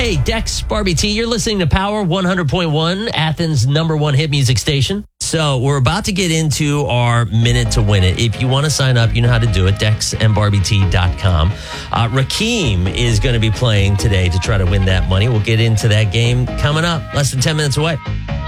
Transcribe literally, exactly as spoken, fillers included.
Hey, Dex, Barbie T, you're listening to Power one hundred point one, Athens' number one hit music station. So we're about to get into our minute to win it. If you want to sign up, you know how to do it, dex and barbie t dot com. Uh, Rakeem is going to be playing today to try to win that money. We'll get into that game coming up, less than ten minutes away.